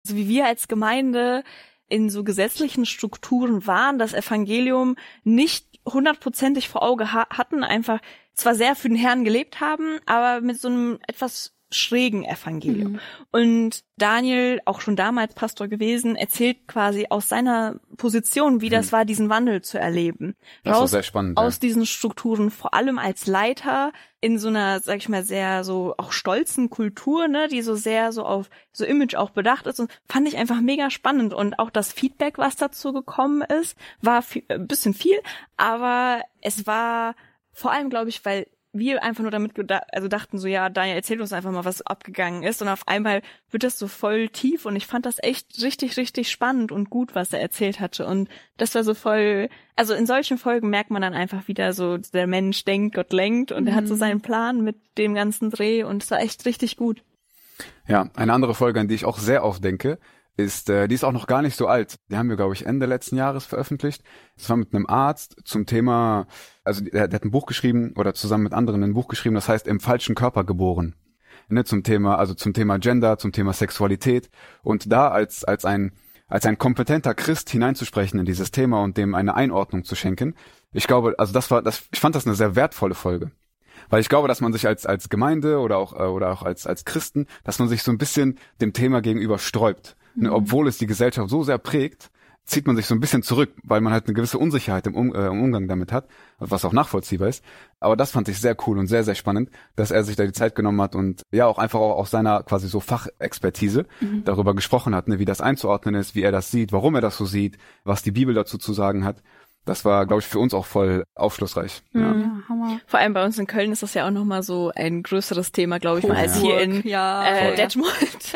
so wie wir als Gemeinde in so gesetzlichen Strukturen waren, das Evangelium nicht 100%ig vor Auge hatten, einfach zwar sehr für den Herrn gelebt haben, aber mit so einem etwas schrägen Evangelium. Und Daniel, auch schon damals Pastor gewesen, erzählt quasi aus seiner Position, wie das war, diesen Wandel zu erleben. Das war sehr spannend. Aus diesen Strukturen, vor allem als Leiter in so einer, sag ich mal, sehr so auch stolzen Kultur, ne, die so sehr so auf so Image auch bedacht ist, und fand ich einfach mega spannend. Und auch das Feedback, was dazu gekommen ist, war ein bisschen viel, aber es war vor allem, glaube ich, weil wir einfach nur damit dachten so, ja, Daniel, erzähl uns einfach mal, was abgegangen ist. Und auf einmal wird das so voll tief, und ich fand das echt richtig, richtig spannend und gut, was er erzählt hatte. Und das war so voll, also in solchen Folgen merkt man dann einfach wieder so, der Mensch denkt, Gott lenkt, und er hat so seinen Plan mit dem ganzen Dreh, und es war echt richtig gut. Ja, eine andere Folge, an die ich auch sehr oft denke, die ist auch noch gar nicht so alt. Die haben wir, glaube ich, Ende letzten Jahres veröffentlicht. Das war mit einem Arzt zum Thema, also der hat ein Buch geschrieben oder zusammen mit anderen ein Buch geschrieben, das heißt Im falschen Körper geboren. Ne, zum Thema Gender, zum Thema Sexualität. Und da als ein kompetenter Christ hineinzusprechen in dieses Thema und dem eine Einordnung zu schenken. Ich glaube, also ich fand das eine sehr wertvolle Folge. Weil ich glaube, dass man sich als Gemeinde oder auch als Christen, dass man sich so ein bisschen dem Thema gegenüber sträubt. Ne, obwohl es die Gesellschaft so sehr prägt, zieht man sich so ein bisschen zurück, weil man halt eine gewisse Unsicherheit im Umgang damit hat, was auch nachvollziehbar ist. Aber das fand ich sehr cool und sehr, sehr spannend, dass er sich da die Zeit genommen hat und ja auch einfach auch aus seiner quasi so Fachexpertise darüber gesprochen hat, ne, wie das einzuordnen ist, wie er das sieht, warum er das so sieht, was die Bibel dazu zu sagen hat. Das war, glaube ich, für uns auch voll aufschlussreich. Ja. Ja, Hammer. Vor allem bei uns in Köln ist das ja auch nochmal so ein größeres Thema, glaube ich, mal als hier in Detmold.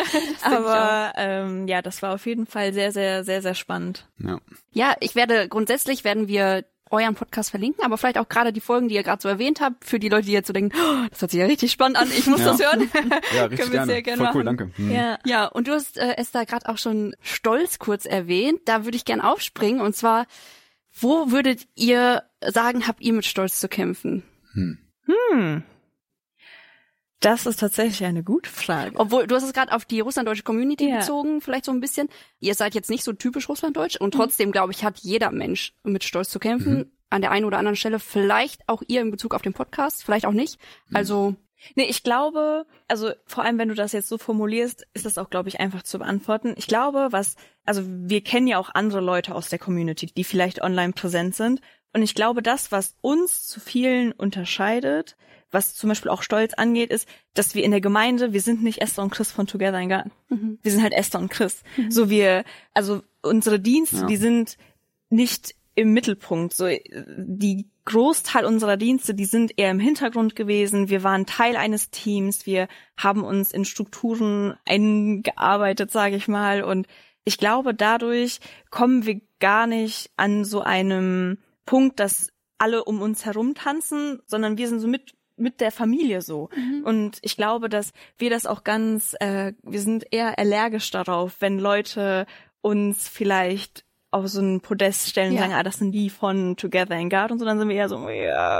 Aber ja, das war auf jeden Fall sehr, sehr, sehr, sehr spannend. Ja, grundsätzlich werden wir euren Podcast verlinken, aber vielleicht auch gerade die Folgen, die ihr gerade so erwähnt habt, für die Leute, die jetzt so denken, oh, das hört sich ja richtig spannend an, ich muss das hören. Ja, richtig gerne. Sehr gerne voll machen. Cool, danke. Ja, und du hast Esther gerade auch schon Stolz kurz erwähnt, da würde ich gern aufspringen, und zwar, wo würdet ihr sagen, habt ihr mit Stolz zu kämpfen? Das ist tatsächlich eine gute Frage. Obwohl, du hast es gerade auf die russlanddeutsche Community bezogen, vielleicht so ein bisschen. Ihr seid jetzt nicht so typisch russlanddeutsch, und trotzdem, glaube ich, hat jeder Mensch mit Stolz zu kämpfen. An der einen oder anderen Stelle, vielleicht auch ihr in Bezug auf den Podcast, vielleicht auch nicht. Also nee, ich glaube, also vor allem, wenn du das jetzt so formulierst, ist das auch, glaube ich, einfach zu beantworten. Ich glaube, also wir kennen ja auch andere Leute aus der Community, die vielleicht online präsent sind. Und ich glaube, das, was uns zu vielen unterscheidet, was zum Beispiel auch Stolz angeht, ist, dass wir in der Gemeinde, wir sind nicht Esther und Chris von Together in Garten. Wir sind halt Esther und Chris. So also unsere Dienste, die sind nicht im Mittelpunkt. So, die Großteil unserer Dienste, die sind eher im Hintergrund gewesen. Wir waren Teil eines Teams. Wir haben uns in Strukturen eingearbeitet, sage ich mal. Und ich glaube, dadurch kommen wir gar nicht an so einem Punkt, dass alle um uns herum tanzen, sondern wir sind so mit der Familie so. Und ich glaube, dass wir das auch wir sind eher allergisch darauf, wenn Leute uns vielleicht auf so ein Podest stellen und sagen, das sind die von Together in God und so, dann sind wir eher so,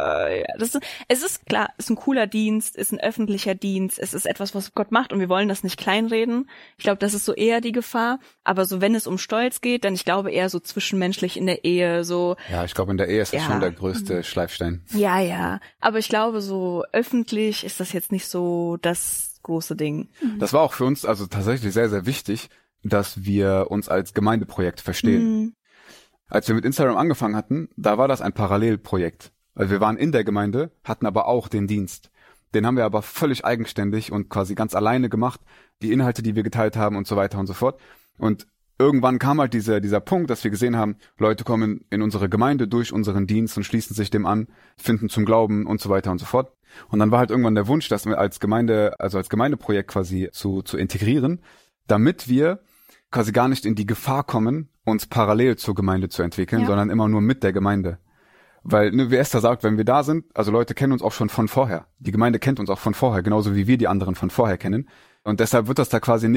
es ist klar, ist ein cooler Dienst, ist ein öffentlicher Dienst, es ist etwas, was Gott macht, und wir wollen das nicht kleinreden. Ich glaube, das ist so eher die Gefahr, aber so, wenn es um Stolz geht, dann ich glaube eher so zwischenmenschlich in der Ehe, so. Ja, ich glaube, in der Ehe ist das schon der größte Schleifstein. Ja, aber ich glaube, so öffentlich ist das jetzt nicht so das große Ding. Das war auch für uns also tatsächlich sehr, sehr wichtig, dass wir uns als Gemeindeprojekt verstehen. Als wir mit Instagram angefangen hatten, da war das ein Parallelprojekt. Also wir waren in der Gemeinde, hatten aber auch den Dienst. Den haben wir aber völlig eigenständig und quasi ganz alleine gemacht. Die Inhalte, die wir geteilt haben und so weiter und so fort. Und irgendwann kam halt dieser Punkt, dass wir gesehen haben, Leute kommen in unsere Gemeinde durch unseren Dienst und schließen sich dem an, finden zum Glauben und so weiter und so fort. Und dann war halt irgendwann der Wunsch, das als Gemeindeprojekt quasi zu integrieren, damit wir quasi gar nicht in die Gefahr kommen, uns parallel zur Gemeinde zu entwickeln, sondern immer nur mit der Gemeinde. Weil, wie Esther sagt, wenn wir da sind, also Leute kennen uns auch schon von vorher. Die Gemeinde kennt uns auch von vorher, genauso wie wir die anderen von vorher kennen. Und deshalb wird das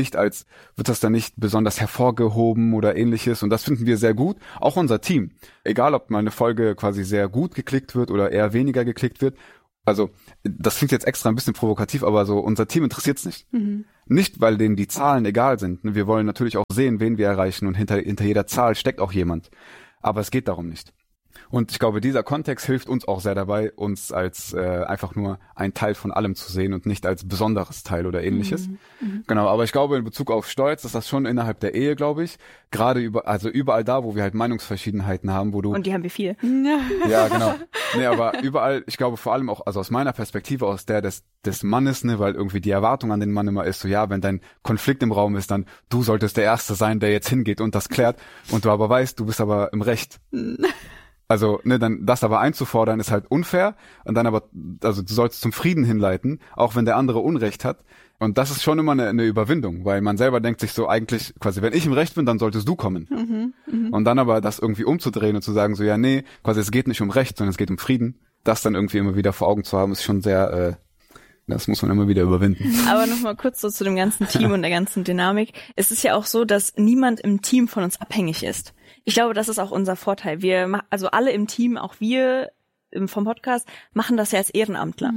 da nicht besonders hervorgehoben oder ähnliches. Und das finden wir sehr gut. Auch unser Team. Egal, ob mal eine Folge quasi sehr gut geklickt wird oder eher weniger geklickt wird. Also das klingt jetzt extra ein bisschen provokativ, aber so unser Team interessiert's nicht. Nicht, weil denen die Zahlen egal sind. Wir wollen natürlich auch sehen, wen wir erreichen und hinter jeder Zahl steckt auch jemand. Aber es geht darum nicht. Und ich glaube, dieser Kontext hilft uns auch sehr dabei, uns als einfach nur ein Teil von allem zu sehen und nicht als besonderes Teil oder ähnliches. Genau, aber ich glaube, in Bezug auf Stolz ist das schon innerhalb der Ehe, glaube ich, gerade überall da, wo wir halt Meinungsverschiedenheiten haben, wo du... Und die haben wir viel. Ja, genau. Nee, aber überall, ich glaube vor allem auch, also aus meiner Perspektive, aus der des Mannes, ne, weil irgendwie die Erwartung an den Mann immer ist, so ja, wenn dein Konflikt im Raum ist, dann du solltest der Erste sein, der jetzt hingeht und das klärt und du aber weißt, du bist aber im Recht. Also, ne, dann das aber einzufordern ist halt unfair und dann aber, also du sollst zum Frieden hinleiten, auch wenn der andere Unrecht hat. Und das ist schon immer eine Überwindung, weil man selber denkt sich so eigentlich, quasi, wenn ich im Recht bin, dann solltest du kommen. Und dann aber das irgendwie umzudrehen und zu sagen so, ja, nee, quasi es geht nicht um Recht, sondern es geht um Frieden. Das dann irgendwie immer wieder vor Augen zu haben, ist schon sehr, das muss man immer wieder überwinden. Aber nochmal kurz so zu dem ganzen Team und der ganzen Dynamik. Es ist ja auch so, dass niemand im Team von uns abhängig ist. Ich glaube, das ist auch unser Vorteil. Also alle im Team, auch wir vom Podcast, machen das ja als Ehrenamtler.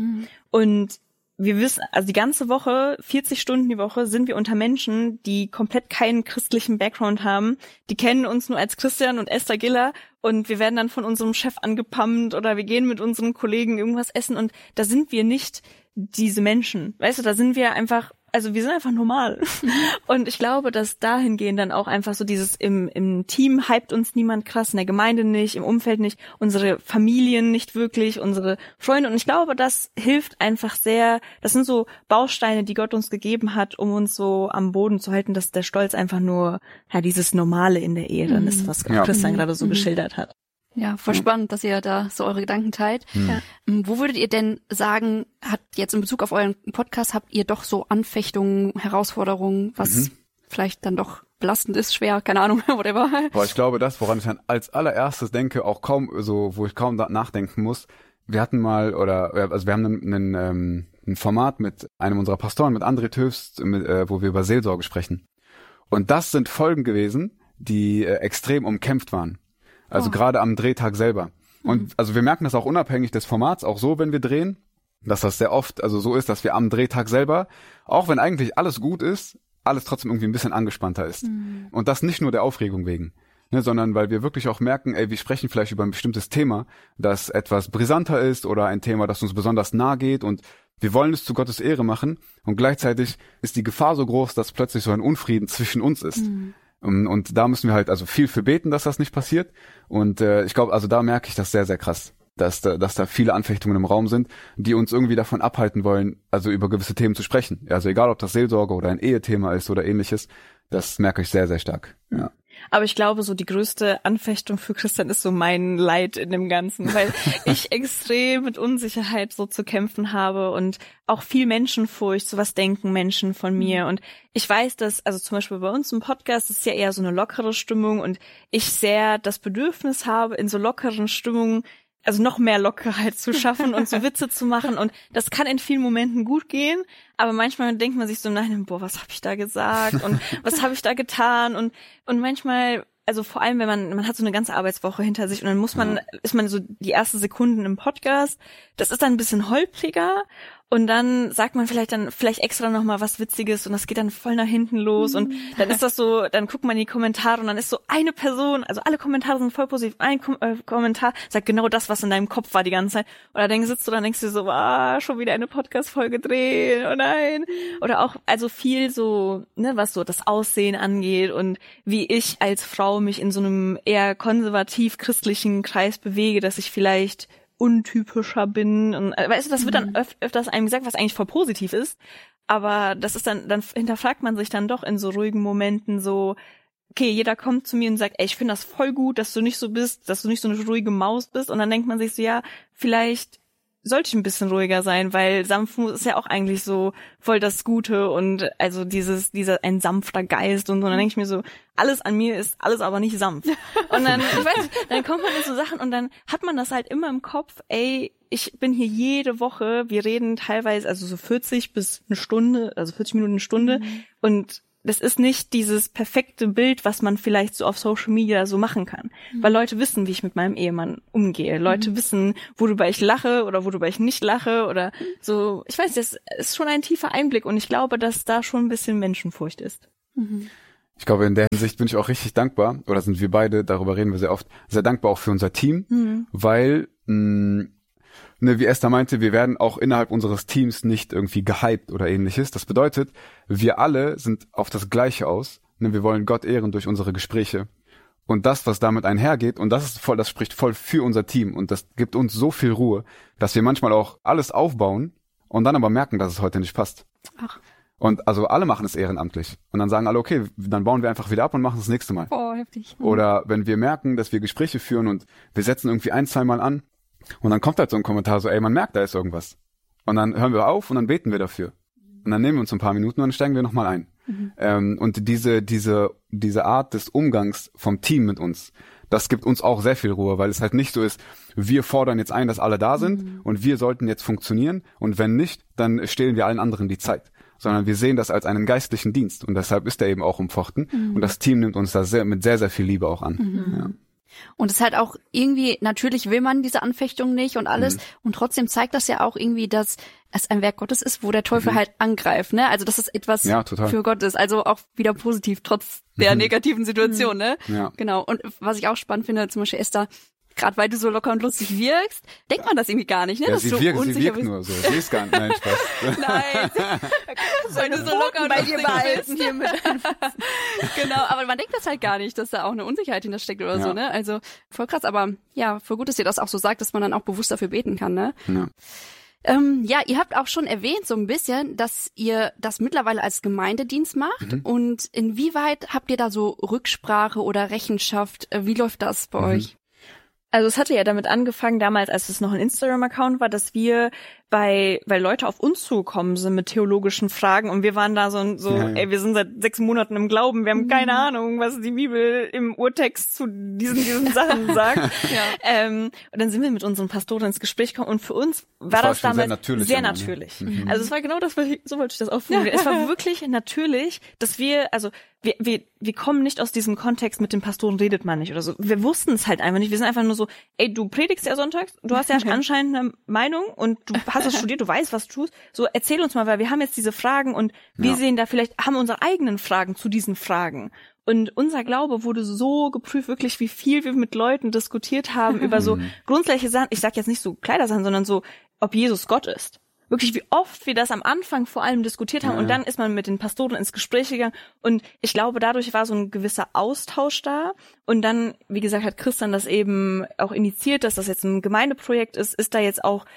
Und wir wissen, also die ganze Woche, 40 Stunden die Woche, sind wir unter Menschen, die komplett keinen christlichen Background haben. Die kennen uns nur als Christian und Esther Giller und wir werden dann von unserem Chef angepumpt oder wir gehen mit unseren Kollegen irgendwas essen und da sind wir nicht diese Menschen. Weißt du, da sind wir einfach, also wir sind einfach normal. Und ich glaube, dass dahingehend dann auch einfach so dieses im Team hypt uns niemand krass, in der Gemeinde nicht, im Umfeld nicht, unsere Familien nicht wirklich, unsere Freunde. Und ich glaube, das hilft einfach sehr, das sind so Bausteine, die Gott uns gegeben hat, um uns so am Boden zu halten, dass der Stolz einfach nur ja dieses Normale in der Ehe dann ist, was Christian gerade so geschildert hat. Ja, voll spannend, dass ihr da so eure Gedanken teilt. Ja. Wo würdet ihr denn sagen, hat jetzt in Bezug auf euren Podcast, habt ihr doch so Anfechtungen, Herausforderungen, was vielleicht dann doch belastend ist, schwer, keine Ahnung, whatever? Boah, ich glaube, das, woran ich dann als allererstes denke, auch kaum, so, wo ich kaum nachdenken muss, wir hatten mal, wir haben ein Format mit einem unserer Pastoren, mit André Töfst, wo wir über Seelsorge sprechen. Und das sind Folgen gewesen, die extrem umkämpft waren. Also gerade am Drehtag selber. Und also wir merken das auch unabhängig des Formats, auch so, wenn wir drehen, dass das sehr oft also so ist, dass wir am Drehtag selber, auch wenn eigentlich alles gut ist, alles trotzdem irgendwie ein bisschen angespannter ist. Und das nicht nur der Aufregung wegen, ne, sondern weil wir wirklich auch merken, wir sprechen vielleicht über ein bestimmtes Thema, das etwas brisanter ist oder ein Thema, das uns besonders nahe geht und wir wollen es zu Gottes Ehre machen und gleichzeitig ist die Gefahr so groß, dass plötzlich so ein Unfrieden zwischen uns ist. Und da müssen wir halt also viel für beten, dass das nicht passiert. Und ich glaube, also da merke ich das sehr, sehr krass, dass da viele Anfechtungen im Raum sind, die uns irgendwie davon abhalten wollen, also über gewisse Themen zu sprechen. Also egal, ob das Seelsorge oder ein Ehethema ist oder ähnliches, das merke ich sehr, sehr stark. Ja. Aber ich glaube, so die größte Anfechtung für Christian ist so mein Leid in dem Ganzen, weil ich extrem mit Unsicherheit so zu kämpfen habe und auch viel Menschenfurcht, so was denken Menschen von mir. Und ich weiß, dass, also zum Beispiel bei uns im Podcast ist ja eher so eine lockere Stimmung und ich sehr das Bedürfnis habe, in so lockeren Stimmungen also noch mehr Lockerheit zu schaffen und so Witze zu machen und das kann in vielen Momenten gut gehen, aber manchmal denkt man sich so, nein, boah, was habe ich da gesagt und was habe ich da getan und manchmal, also vor allem, wenn man hat so eine ganze Arbeitswoche hinter sich und dann ist man so die ersten Sekunden im Podcast, das ist dann ein bisschen holpriger und dann sagt man vielleicht extra noch mal was Witziges und das geht dann voll nach hinten los und dann ist das so, dann guckt man in die Kommentare und dann ist so eine Person, also alle Kommentare sind voll positiv, ein Kommentar sagt genau das, was in deinem Kopf war die ganze Zeit oder dann sitzt du dann denkst du so, schon wieder eine Podcast-Folge drehen, oh nein. Oder auch, also viel so, ne, was so das Aussehen angeht und wie ich als Frau mich in so einem eher konservativ-christlichen Kreis bewege, dass ich vielleicht untypischer bin und weißt du, das wird dann öfters einem gesagt, was eigentlich voll positiv ist, aber das ist dann hinterfragt man sich dann doch in so ruhigen Momenten so, okay, jeder kommt zu mir und sagt, ich finde das voll gut, dass du nicht so bist, dass du nicht so eine ruhige Maus bist und dann denkt man sich so, ja, vielleicht sollte ich ein bisschen ruhiger sein, weil Sanftmut ist ja auch eigentlich so voll das Gute und also dieser ein sanfter Geist und so. Und dann denke ich mir so, alles an mir ist alles aber nicht sanft. Und dann, ich weiß nicht, dann kommt man in so Sachen und dann hat man das halt immer im Kopf, ich bin hier jede Woche, wir reden teilweise also so 40 bis eine Stunde, also 40 Minuten eine Stunde und das ist nicht dieses perfekte Bild, was man vielleicht so auf Social Media so machen kann. Weil Leute wissen, wie ich mit meinem Ehemann umgehe. Leute wissen, worüber ich lache oder worüber ich nicht lache oder so. Ich weiß, das ist schon ein tiefer Einblick und ich glaube, dass da schon ein bisschen Menschenfurcht ist. Ich glaube, in der Hinsicht bin ich auch richtig dankbar, oder sind wir beide, darüber reden wir sehr oft, sehr dankbar auch für unser Team, weil, wie Esther meinte, wir werden auch innerhalb unseres Teams nicht irgendwie gehypt oder ähnliches. Das bedeutet, wir alle sind auf das Gleiche aus. Wir wollen Gott ehren durch unsere Gespräche. Und das, was damit einhergeht, und das spricht voll für unser Team und das gibt uns so viel Ruhe, dass wir manchmal auch alles aufbauen und dann aber merken, dass es heute nicht passt. Ach. Und also alle machen es ehrenamtlich. Und dann sagen alle, okay, dann bauen wir einfach wieder ab und machen es das nächste Mal. Oh, heftig. Oder wenn wir merken, dass wir Gespräche führen und wir setzen irgendwie 1-2 Mal an und dann kommt halt so ein Kommentar so, ey, man merkt, da ist irgendwas. Und dann hören wir auf und dann beten wir dafür. Und dann nehmen wir uns ein paar Minuten und dann steigen wir nochmal ein. Und diese Art des Umgangs vom Team mit uns, das gibt uns auch sehr viel Ruhe, weil es halt nicht so ist, wir fordern jetzt ein, dass alle da sind und wir sollten jetzt funktionieren und wenn nicht, dann stehlen wir allen anderen die Zeit. Sondern wir sehen das als einen geistlichen Dienst und deshalb ist er eben auch umfochten und das Team nimmt uns da mit sehr, sehr viel Liebe auch an. Ja. Und es ist halt auch irgendwie, natürlich will man diese Anfechtung nicht und alles und trotzdem zeigt das ja auch irgendwie, dass es ein Werk Gottes ist, wo der Teufel halt angreift, ne? Also dass es etwas für Gott ist, also auch wieder positiv, trotz der negativen Situation, ne? Ja. Genau. Und was ich auch spannend finde, zum Beispiel Esther, gerade weil du so locker und lustig wirkst, denkt man das irgendwie gar nicht, ne? Ja, Dass sie du wirkt nur so. Sie ist gar nicht, nein, Spaß. Nein, weil du so locker und bei dir lustig behalten bist. hier mit. Genau, aber man denkt das halt gar nicht, dass da auch eine Unsicherheit hinter steckt oder so, ne? Also voll krass, aber ja, voll gut, dass ihr das auch so sagt, dass man dann auch bewusst dafür beten kann, ne? Ja. Ihr habt auch schon erwähnt so ein bisschen, dass ihr das mittlerweile als Gemeindedienst macht und inwieweit habt ihr da so Rücksprache oder Rechenschaft? Wie läuft das bei euch? Also es hatte ja damit angefangen, damals, als es noch ein Instagram-Account war, dass wir weil Leute auf uns zugekommen sind mit theologischen Fragen und wir waren da ey, wir sind seit 6 Monaten im Glauben, wir haben keine Ahnung, was die Bibel im Urtext zu diesen Sachen sagt. Und dann sind wir mit unseren Pastoren ins Gespräch gekommen und für uns war das damals sehr natürlich. Also es war genau das, so wollte ich das auch formulieren. Es war wirklich natürlich, dass wir kommen nicht aus diesem Kontext, mit den Pastoren redet man nicht oder so. Wir wussten es halt einfach nicht. Wir sind einfach nur so, ey, du predigst ja sonntags, du hast ja anscheinend eine Meinung und du hast das studiert, du weißt, was du tust. So, erzähl uns mal, weil wir haben jetzt diese Fragen und wir sehen da haben unsere eigenen Fragen zu diesen Fragen. Und unser Glaube wurde so geprüft, wirklich, wie viel wir mit Leuten diskutiert haben über so grundsätzliche Sachen. Ich sag jetzt nicht so Kleidersachen, sondern so, ob Jesus Gott ist. Wirklich, wie oft wir das am Anfang vor allem diskutiert haben und dann ist man mit den Pastoren ins Gespräch gegangen und ich glaube, dadurch war so ein gewisser Austausch da und dann, wie gesagt, hat Christian das eben auch initiiert, dass das jetzt ein Gemeindeprojekt ist da jetzt auch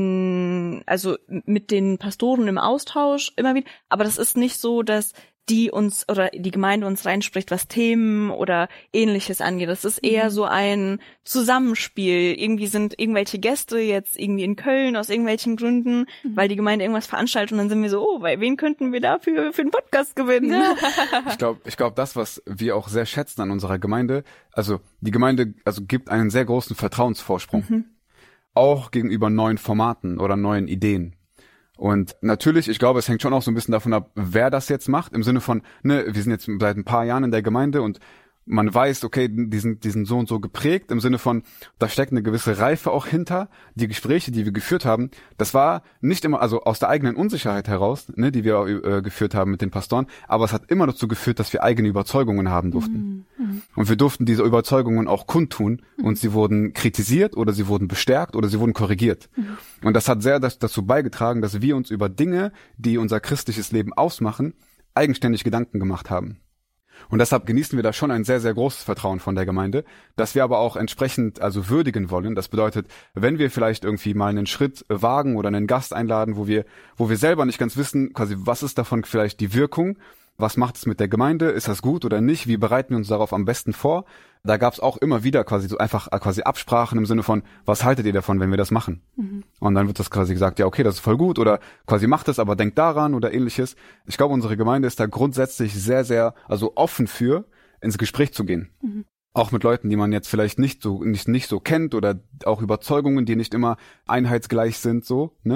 also mit den Pastoren im Austausch immer wieder, aber das ist nicht so, dass die uns oder die Gemeinde uns reinspricht, was Themen oder Ähnliches angeht. Das ist eher so ein Zusammenspiel. Irgendwie sind irgendwelche Gäste jetzt irgendwie in Köln aus irgendwelchen Gründen, weil die Gemeinde irgendwas veranstaltet und dann sind wir so, wen könnten wir dafür für einen Podcast gewinnen? Ja. Ich glaube, das, was wir auch sehr schätzen an unserer Gemeinde, also die Gemeinde gibt einen sehr großen Vertrauensvorsprung. Auch gegenüber neuen Formaten oder neuen Ideen. Und natürlich, ich glaube, es hängt schon auch so ein bisschen davon ab, wer das jetzt macht, im Sinne von, wir sind jetzt seit ein paar Jahren in der Gemeinde und man weiß, okay, die sind so und so geprägt, im Sinne von, da steckt eine gewisse Reife auch hinter. Die Gespräche, die wir geführt haben, das war nicht immer, also aus der eigenen Unsicherheit heraus, die wir geführt haben mit den Pastoren, aber es hat immer dazu geführt, dass wir eigene Überzeugungen haben durften. Und wir durften diese Überzeugungen auch kundtun und sie wurden kritisiert oder sie wurden bestärkt oder sie wurden korrigiert. Und das hat sehr dazu beigetragen, dass wir uns über Dinge, die unser christliches Leben ausmachen, eigenständig Gedanken gemacht haben. Und deshalb genießen wir da schon ein sehr, sehr großes Vertrauen von der Gemeinde, das wir aber auch entsprechend würdigen wollen. Das bedeutet, wenn wir vielleicht irgendwie mal einen Schritt wagen oder einen Gast einladen, wo wir selber nicht ganz wissen, quasi, was ist davon vielleicht die Wirkung, was macht es mit der Gemeinde, ist das gut oder nicht, wie bereiten wir uns darauf am besten vor? Da gab es auch immer wieder quasi Absprachen im Sinne von, was haltet ihr davon, wenn wir das machen? Und dann wird das quasi gesagt, ja okay, das ist voll gut oder quasi macht es, aber denkt daran oder ähnliches. Ich glaube, unsere Gemeinde ist da grundsätzlich sehr, sehr offen für, ins Gespräch zu gehen. Auch mit Leuten, die man jetzt vielleicht nicht so kennt oder auch Überzeugungen, die nicht immer einheitsgleich sind,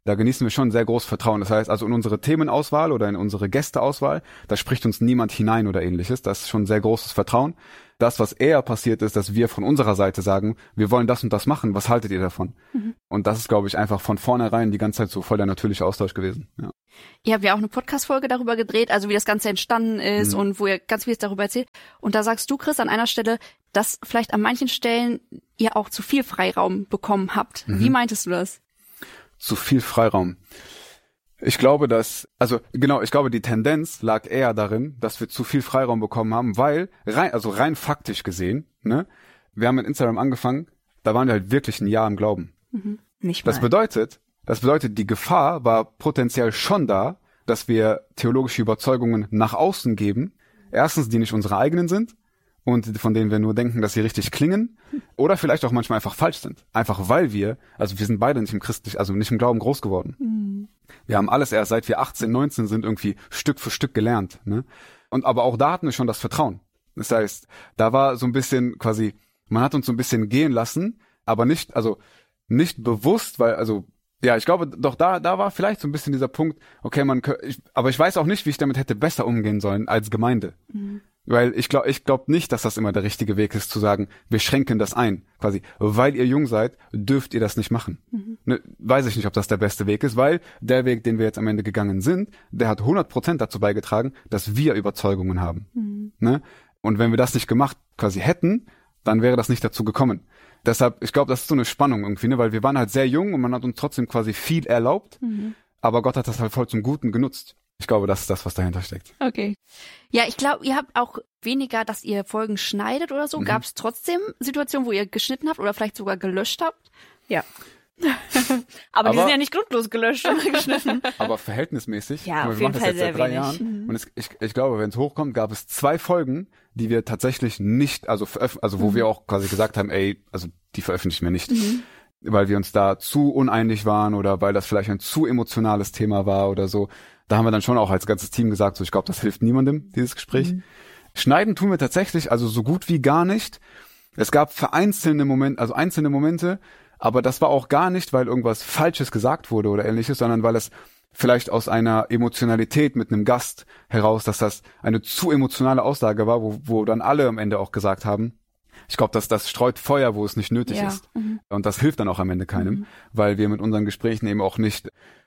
da genießen wir schon sehr großes Vertrauen. Das heißt, also in unsere Themenauswahl oder in unsere Gästeauswahl, da spricht uns niemand hinein oder ähnliches. Das ist schon sehr großes Vertrauen. Das, was eher passiert ist, dass wir von unserer Seite sagen, wir wollen das und das machen, was haltet ihr davon? Und das ist, glaube ich, einfach von vornherein die ganze Zeit so voll der natürliche Austausch gewesen. Ja. Ihr habt ja auch eine Podcast-Folge darüber gedreht, also wie das Ganze entstanden ist und wo ihr ganz viel darüber erzählt. Und da sagst du, Chris, an einer Stelle, dass vielleicht an manchen Stellen ihr auch zu viel Freiraum bekommen habt. Wie meintest du das? Zu viel Freiraum. Ich glaube, ich glaube, die Tendenz lag eher darin, dass wir zu viel Freiraum bekommen haben, weil, rein faktisch gesehen, ne, wir haben mit Instagram angefangen, da waren wir halt wirklich ein Jahr im Glauben. Nicht mal. Das bedeutet, die Gefahr war potenziell schon da, dass wir theologische Überzeugungen nach außen geben. Erstens, die nicht unsere eigenen sind und von denen wir nur denken, dass sie richtig klingen oder vielleicht auch manchmal einfach falsch sind. Einfach weil wir sind beide nicht im Glauben groß geworden. Wir haben alles erst, seit wir 18, 19 sind, irgendwie Stück für Stück gelernt, ne? Und aber auch da hatten wir schon das Vertrauen. Das heißt, da war so ein bisschen quasi, man hat uns so ein bisschen gehen lassen, aber nicht bewusst, weil, ich glaube, doch da war vielleicht so ein bisschen dieser Punkt, okay, aber ich weiß auch nicht, wie ich damit hätte besser umgehen sollen als Gemeinde. Weil ich glaube nicht, dass das immer der richtige Weg ist, zu sagen, wir schränken das ein. Quasi, weil ihr jung seid, dürft ihr das nicht machen. Ne, weiß ich nicht, ob das der beste Weg ist, weil der Weg, den wir jetzt am Ende gegangen sind, der hat 100% dazu beigetragen, dass wir Überzeugungen haben. Ne? Und wenn wir das nicht gemacht quasi hätten, dann wäre das nicht dazu gekommen. Deshalb, ich glaube, das ist so eine Spannung irgendwie, ne? Weil wir waren halt sehr jung und man hat uns trotzdem quasi viel erlaubt, aber Gott hat das halt voll zum Guten genutzt. Ich glaube, das ist das, was dahinter steckt. Okay. Ja, ich glaube, ihr habt auch weniger, dass ihr Folgen schneidet oder so. Gab es trotzdem Situationen, wo ihr geschnitten habt oder vielleicht sogar gelöscht habt? Ja. aber die sind ja nicht grundlos gelöscht oder geschnitten. Aber verhältnismäßig. Ja, auf jeden Fall sehr wenig. Jahren. Und ich glaube, wenn es hochkommt, gab es 2 Folgen, die wir tatsächlich nicht, wo wir auch quasi gesagt haben, die veröffentlichen wir nicht. Weil wir uns da zu uneinig waren oder weil das vielleicht ein zu emotionales Thema war oder so. Da haben wir dann schon auch als ganzes Team gesagt, so ich glaube, das hilft niemandem, dieses Gespräch. Schneiden tun wir tatsächlich, also so gut wie gar nicht. Es gab einzelne Momente, aber das war auch gar nicht, weil irgendwas Falsches gesagt wurde oder ähnliches, sondern weil es vielleicht aus einer Emotionalität mit einem Gast heraus, dass das eine zu emotionale Aussage war, wo dann alle am Ende auch gesagt haben, ich glaube, das streut Feuer, wo es nicht nötig ist. Und das hilft dann auch am Ende keinem, weil wir mit unseren Gesprächen eben auch nicht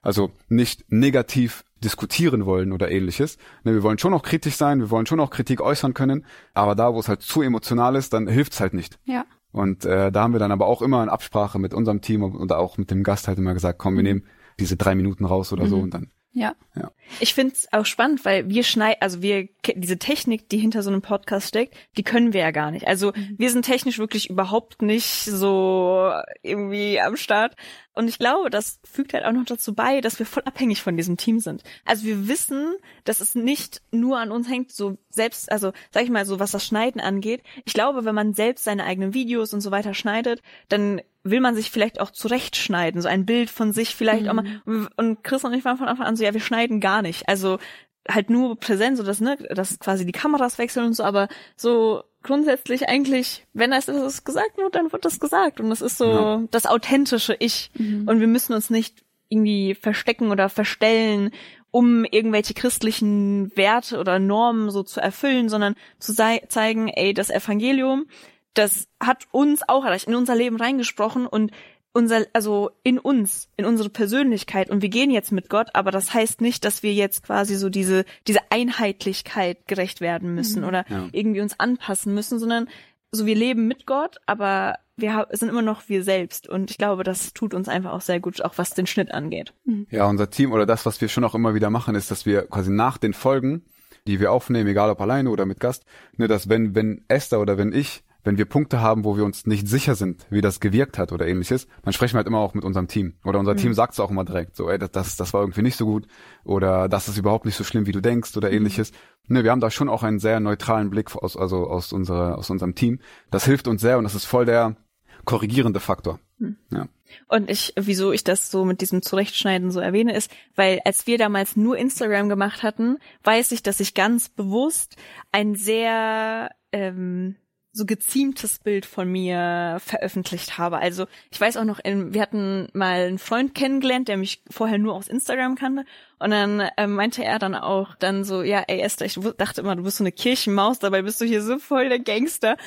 negativ diskutieren wollen oder ähnliches. Ne, wir wollen schon auch kritisch sein, wir wollen schon auch Kritik äußern können, aber da, wo es halt zu emotional ist, dann hilft's halt nicht. Ja. Und da haben wir dann aber auch immer in Absprache mit unserem Team und auch mit dem Gast halt immer gesagt, komm, wir nehmen diese 3 Minuten raus oder so und dann. Ja. Ich find's auch spannend, weil diese Technik, die hinter so einem Podcast steckt, die können wir ja gar nicht. Also wir sind technisch wirklich überhaupt nicht so irgendwie am Start. Und ich glaube, das fügt halt auch noch dazu bei, dass wir voll abhängig von diesem Team sind. Also wir wissen, dass es nicht nur an uns hängt, so selbst, also sag ich mal so, was das Schneiden angeht. Ich glaube, wenn man selbst seine eigenen Videos und so weiter schneidet, dann will man sich vielleicht auch zurechtschneiden, so ein Bild von sich vielleicht auch mal. Und Chris und ich waren von Anfang an so, ja, wir schneiden gar nicht. Also halt nur präsent, so dass quasi die Kameras wechseln und so, aber so grundsätzlich eigentlich, wenn das gesagt wird, dann wird das gesagt. Und das ist so das authentische Ich. Und wir müssen uns nicht irgendwie verstecken oder verstellen, um irgendwelche christlichen Werte oder Normen so zu erfüllen, sondern zu zeigen, das Evangelium, das hat uns auch in unser Leben reingesprochen und in unsere Persönlichkeit und wir gehen jetzt mit Gott, aber das heißt nicht, dass wir jetzt quasi so diese Einheitlichkeit gerecht werden müssen oder irgendwie uns anpassen müssen, sondern so wir leben mit Gott, aber wir sind immer noch wir selbst und ich glaube, das tut uns einfach auch sehr gut, auch was den Schnitt angeht. Ja, unser Team oder das, was wir schon auch immer wieder machen, ist, dass wir quasi nach den Folgen, die wir aufnehmen, egal ob alleine oder mit Gast, dass wenn Esther oder wenn wir Punkte haben, wo wir uns nicht sicher sind, wie das gewirkt hat oder ähnliches, dann sprechen wir halt immer auch mit unserem Team. Oder unser Team sagt es auch immer direkt, so, das war irgendwie nicht so gut oder das ist überhaupt nicht so schlimm, wie du denkst oder ähnliches. Ne, wir haben da schon auch einen sehr neutralen Blick aus unserem Team. Das hilft uns sehr und das ist voll der korrigierende Faktor. Ja. Und wieso ich das so mit diesem Zurechtschneiden so erwähne, ist, weil als wir damals nur Instagram gemacht hatten, weiß ich, dass ich ganz bewusst ein sehr so geziemtes Bild von mir veröffentlicht habe. Also ich weiß auch noch, wir hatten mal einen Freund kennengelernt, der mich vorher nur aus Instagram kannte. Und dann meinte er dann auch dann so, ja, ey Esther, ich dachte immer, du bist so eine Kirchenmaus, dabei bist du hier so voll der Gangster.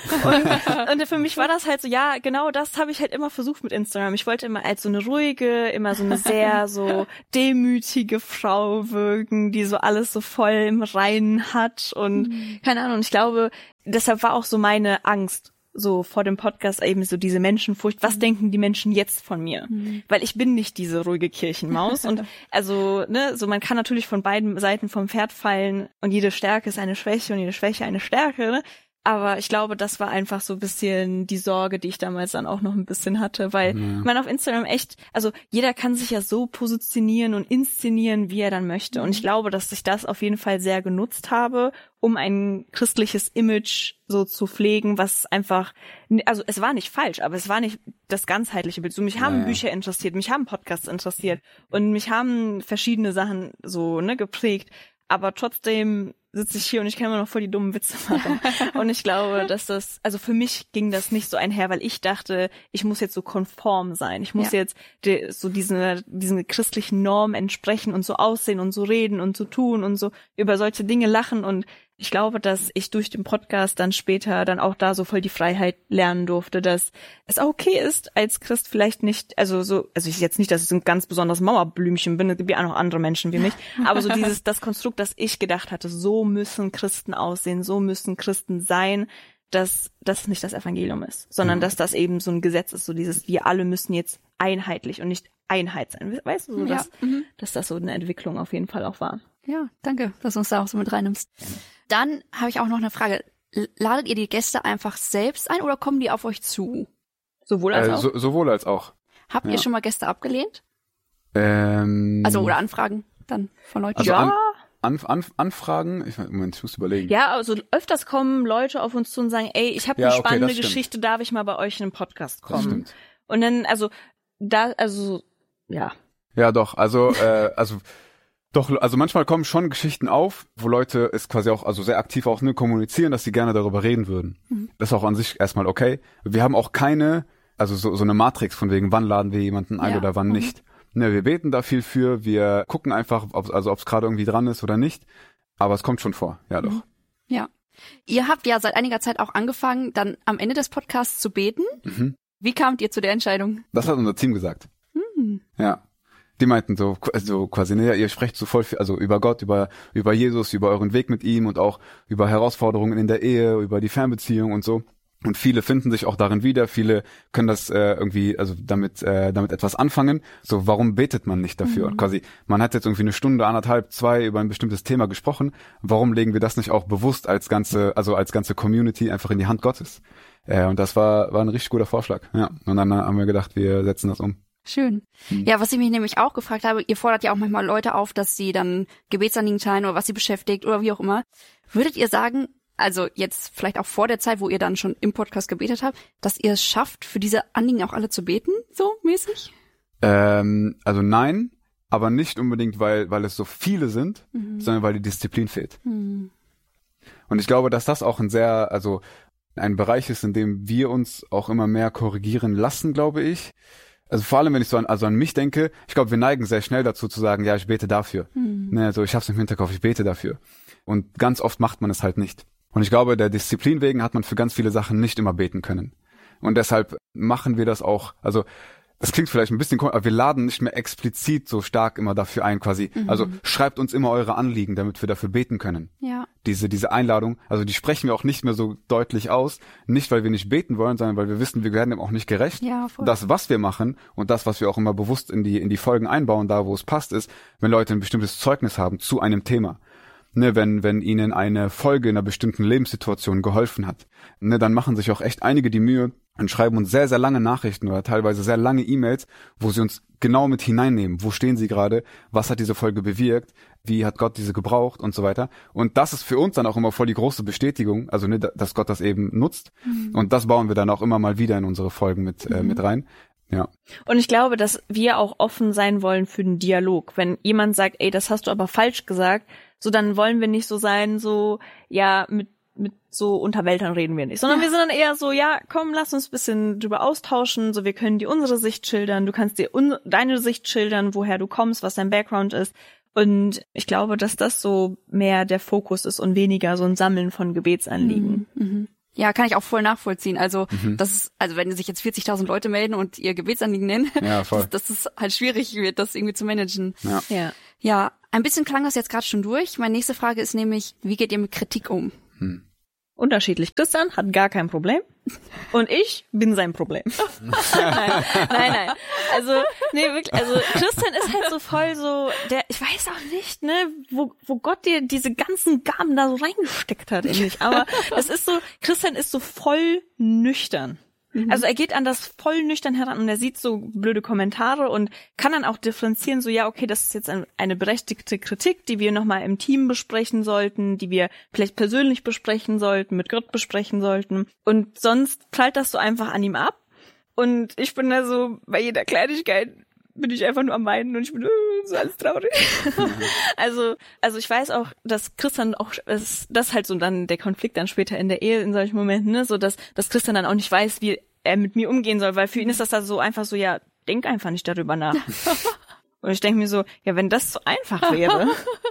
Und für mich war das halt so, ja, genau das habe ich halt immer versucht mit Instagram. Ich wollte immer als so eine ruhige, immer so eine sehr so demütige Frau wirken, die so alles so voll im Reinen hat und keine Ahnung. Ich glaube, deshalb war auch so meine Angst so vor dem Podcast eben so diese Menschenfurcht. Was denken die Menschen jetzt von mir? Weil ich bin nicht diese ruhige Kirchenmaus und also, ne, so man kann natürlich von beiden Seiten vom Pferd fallen und jede Stärke ist eine Schwäche und jede Schwäche eine Stärke, ne? Aber ich glaube, das war einfach so ein bisschen die Sorge, die ich damals dann auch noch ein bisschen hatte, weil man auf Instagram echt, also jeder kann sich ja so positionieren und inszenieren, wie er dann möchte. Und ich glaube, dass ich das auf jeden Fall sehr genutzt habe, um ein christliches Image so zu pflegen, was einfach, also es war nicht falsch, aber es war nicht das ganzheitliche Bild. So, mich haben Bücher interessiert, mich haben Podcasts interessiert und mich haben verschiedene Sachen so, ne, geprägt. Aber trotzdem sitze ich hier und ich kann immer noch voll die dummen Witze machen. Und ich glaube, dass das, also für mich ging das nicht so einher, weil ich dachte, ich muss jetzt so konform sein. Ich muss jetzt so diesen christlichen Normen entsprechen und so aussehen und so reden und so tun und so über solche Dinge lachen. Und ich glaube, dass ich durch den Podcast dann später dann auch da so voll die Freiheit lernen durfte, dass es auch okay ist, als Christ vielleicht nicht, also ich jetzt nicht, dass ich ein ganz besonderes Mauerblümchen bin, es gibt ja auch noch andere Menschen wie mich, aber so das Konstrukt, das ich gedacht hatte, so müssen Christen aussehen, so müssen Christen sein, dass das nicht das Evangelium ist, sondern dass das eben so ein Gesetz ist, so dieses, wir alle müssen jetzt einheitlich und nicht Einheit sein. Weißt du, so dass das so eine Entwicklung auf jeden Fall auch war. Ja, danke, dass du uns da auch so mit reinnimmst. Dann habe ich auch noch eine Frage. Ladet ihr die Gäste einfach selbst ein oder kommen die auf euch zu? Sowohl als auch? Sowohl als auch. Habt ihr schon mal Gäste abgelehnt? Also oder Anfragen dann von Leuten? Also Anfragen? Moment, ich muss überlegen. Ja, also öfters kommen Leute auf uns zu und sagen, ey, ich habe eine spannende Geschichte, darf ich mal bei euch in den Podcast kommen? Das stimmt. Und dann, ja. Ja, doch, also manchmal kommen schon Geschichten auf, wo Leute es quasi auch, also sehr aktiv auch kommunizieren, dass sie gerne darüber reden würden. Das ist auch an sich erstmal okay. Wir haben auch keine, also so eine Matrix von wegen, wann laden wir jemanden ein oder wann nicht. Ne, wir beten da viel für, wir gucken einfach, ob es gerade irgendwie dran ist oder nicht. Aber es kommt schon vor, ja doch. Ja. Ihr habt ja seit einiger Zeit auch angefangen, dann am Ende des Podcasts zu beten. Wie kamt ihr zu der Entscheidung? Das hat unser Team gesagt. Ja. Die meinten so quasi, ne, ihr sprecht so voll viel, also über Gott, über Jesus, über euren Weg mit ihm und auch über Herausforderungen in der Ehe, über die Fernbeziehung und so. Und viele finden sich auch darin wieder, viele können das irgendwie, also damit etwas anfangen. So, warum betet man nicht dafür? Quasi, man hat jetzt irgendwie eine Stunde, 1,5, 2 über ein bestimmtes Thema gesprochen. Warum legen wir das nicht auch bewusst als ganze Community einfach in die Hand Gottes? Und das war ein richtig guter Vorschlag. Ja. Und dann haben wir gedacht, wir setzen das um. Schön. Ja, was ich mich nämlich auch gefragt habe, ihr fordert ja auch manchmal Leute auf, dass sie dann Gebetsanliegen teilen oder was sie beschäftigt oder wie auch immer. Würdet ihr sagen, also jetzt vielleicht auch vor der Zeit, wo ihr dann schon im Podcast gebetet habt, dass ihr es schafft, für diese Anliegen auch alle zu beten, so mäßig? Also nein, aber nicht unbedingt, weil es so viele sind, sondern weil die Disziplin fehlt. Und ich glaube, dass das auch ein Bereich ist, in dem wir uns auch immer mehr korrigieren lassen, glaube ich. Also vor allem, wenn ich so an mich denke, ich glaube, wir neigen sehr schnell dazu zu sagen, ja, ich bete dafür. Ne, also ich hab's im Hinterkopf, ich bete dafür. Und ganz oft macht man es halt nicht. Und ich glaube, der Disziplin wegen hat man für ganz viele Sachen nicht immer beten können. Und deshalb machen wir das auch, also das klingt vielleicht ein bisschen komisch, aber wir laden nicht mehr explizit so stark immer dafür ein, quasi. Also schreibt uns immer eure Anliegen, damit wir dafür beten können. Ja. Diese Einladung, also die sprechen wir auch nicht mehr so deutlich aus. Nicht, weil wir nicht beten wollen, sondern weil wir wissen, wir werden dem auch nicht gerecht. Ja, voll. Das, was wir machen und das, was wir auch immer bewusst in die Folgen einbauen, da wo es passt, ist, wenn Leute ein bestimmtes Zeugnis haben zu einem Thema. Ne, wenn ihnen eine Folge in einer bestimmten Lebenssituation geholfen hat, ne, dann machen sich auch echt einige die Mühe und schreiben uns sehr, sehr lange Nachrichten oder teilweise sehr lange E-Mails, wo sie uns genau mit hineinnehmen. Wo stehen sie gerade? Was hat diese Folge bewirkt? Wie hat Gott diese gebraucht? Und so weiter. Und das ist für uns dann auch immer voll die große Bestätigung, also ne, dass Gott das eben nutzt. Und das bauen wir dann auch immer mal wieder in unsere Folgen mit rein. Ja. Und ich glaube, dass wir auch offen sein wollen für den Dialog. Wenn jemand sagt, ey, das hast du aber falsch gesagt, so dann wollen wir nicht so sein, so, ja, mit mit so Unterwältern reden wir nicht, sondern wir sind dann eher so, ja, komm, lass uns ein bisschen drüber austauschen, so wir können dir unsere Sicht schildern, du kannst dir deine Sicht schildern, woher du kommst, was dein Background ist. Und ich glaube, dass das so mehr der Fokus ist und weniger so ein Sammeln von Gebetsanliegen. Mhm. Ja, kann ich auch voll nachvollziehen. Also das ist, also wenn sich jetzt 40.000 Leute melden und ihr Gebetsanliegen nennen, ja, voll. Das ist halt schwierig wird, das irgendwie zu managen. Ja. Ja, ein bisschen klang das jetzt gerade schon durch. Meine nächste Frage ist nämlich, wie geht ihr mit Kritik um? Unterschiedlich. Christian hat gar kein Problem und ich bin sein Problem. Nein. Also, nee, wirklich, also Christian ist halt so voll so, ich weiß auch nicht, ne, wo Gott dir diese ganzen Gaben da so reingesteckt hat in dich, aber es ist so, Christian ist so voll nüchtern. Also er geht an das voll nüchtern heran und er sieht so blöde Kommentare und kann dann auch differenzieren, so ja, okay, das ist jetzt eine berechtigte Kritik, die wir nochmal im Team besprechen sollten, die wir vielleicht persönlich besprechen sollten, mit Gott besprechen sollten. Und sonst prallt das so einfach an ihm ab. Und ich bin da so, bei jeder Kleinigkeit bin ich einfach nur am Weinen und ich bin so alles traurig. Also ich weiß auch, dass Christian auch, das halt so dann der Konflikt dann später in der Ehe in solchen Momenten, ne, so dass Christian dann auch nicht weiß, wie er mit mir umgehen soll, weil für ihn ist das da so einfach so, ja, denk einfach nicht darüber nach. Und ich denke mir so, ja, wenn das so einfach wäre.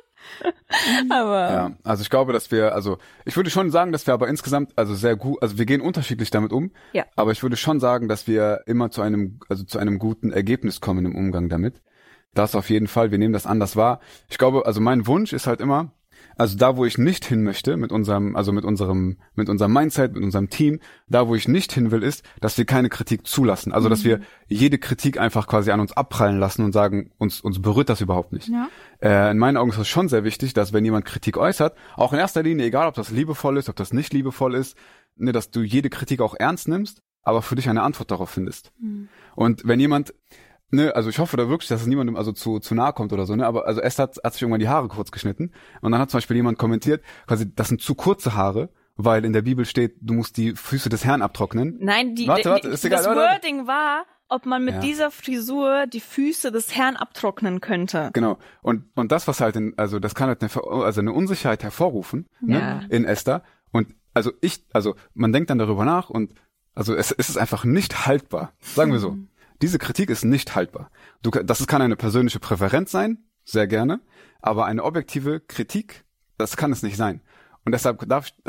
Aber ja, also ich glaube, dass ich würde schon sagen, dass wir aber insgesamt sehr gut, also wir gehen unterschiedlich damit um, ja. Aber ich würde schon sagen, dass wir immer zu einem guten Ergebnis kommen im Umgang damit. Das auf jeden Fall, wir nehmen das anders wahr. Ich glaube, also mein Wunsch ist halt immer, also da, wo ich nicht hin möchte, mit unserem Mindset, mit unserem Team, da, wo ich nicht hin will, ist, dass wir keine Kritik zulassen. Also, dass wir jede Kritik einfach quasi an uns abprallen lassen und sagen, uns berührt das überhaupt nicht. Ja. In meinen Augen ist es schon sehr wichtig, dass wenn jemand Kritik äußert, auch in erster Linie, egal ob das liebevoll ist, ob das nicht liebevoll ist, ne, dass du jede Kritik auch ernst nimmst, aber für dich eine Antwort darauf findest. Und wenn jemand, ne, also ich hoffe da wirklich, dass es niemandem also zu nahe kommt oder so, ne, aber also Esther hat sich irgendwann die Haare kurz geschnitten und dann hat zum Beispiel jemand kommentiert, quasi, das sind zu kurze Haare, weil in der Bibel steht, du musst die Füße des Herrn abtrocknen. Nein, ist egal, das Wording war, ob man mit dieser Frisur die Füße des Herrn abtrocknen könnte. Genau. Und das, was halt das kann halt eine Unsicherheit hervorrufen, ne, in Esther. Und man denkt dann darüber nach und also es ist einfach nicht haltbar. Sagen wir so. Diese Kritik ist nicht haltbar. Kann eine persönliche Präferenz sein, sehr gerne, aber eine objektive Kritik, das kann es nicht sein. Und deshalb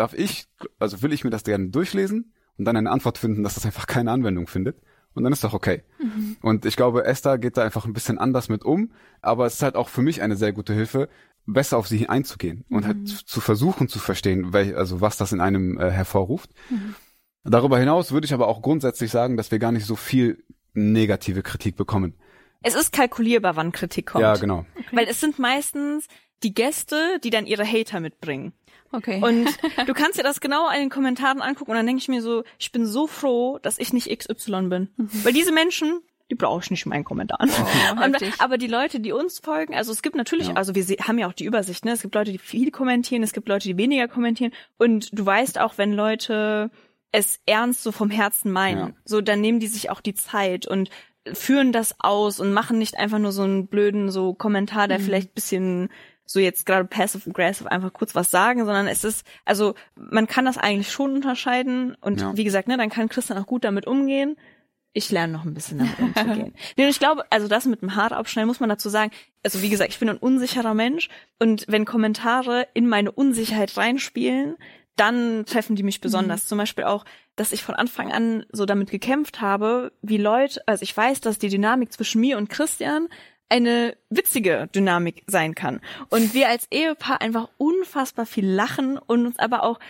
will ich mir das gerne durchlesen und dann eine Antwort finden, dass das einfach keine Anwendung findet. Und dann ist doch okay. Und ich glaube, Esther geht da einfach ein bisschen anders mit um, aber es ist halt auch für mich eine sehr gute Hilfe, besser auf sie einzugehen und halt zu versuchen zu verstehen, was das in einem hervorruft. Darüber hinaus würde ich aber auch grundsätzlich sagen, dass wir gar nicht so viel negative Kritik bekommen. Es ist kalkulierbar, wann Kritik kommt. Ja, genau. Okay. Weil es sind meistens die Gäste, die dann ihre Hater mitbringen. Okay. Und du kannst dir das genau in den Kommentaren angucken und dann denke ich mir so, ich bin so froh, dass ich nicht XY bin. Weil diese Menschen, die brauche ich nicht in meinen Kommentaren. Aber die Leute, die uns folgen, also es gibt natürlich, also wir haben ja auch die Übersicht, ne? Es gibt Leute, die viel kommentieren, es gibt Leute, die weniger kommentieren. Und du weißt auch, wenn Leute es ernst so vom Herzen meinen, so dann nehmen die sich auch die Zeit und führen das aus und machen nicht einfach nur so einen blöden so Kommentar, der vielleicht ein bisschen so jetzt gerade passive-aggressive einfach kurz was sagen, sondern es ist, also man kann das eigentlich schon unterscheiden und wie gesagt, ne, dann kann Christian auch gut damit umgehen. Ich lerne noch ein bisschen damit umzugehen. Nee, und ich glaube, also das mit dem Haare abschneiden muss man dazu sagen, also wie gesagt, ich bin ein unsicherer Mensch und wenn Kommentare in meine Unsicherheit reinspielen, dann treffen die mich besonders. Zum Beispiel auch, dass ich von Anfang an so damit gekämpft habe, wie Leute, also ich weiß, dass die Dynamik zwischen mir und Christian eine witzige Dynamik sein kann. Und wir als Ehepaar einfach unfassbar viel lachen und uns aber auch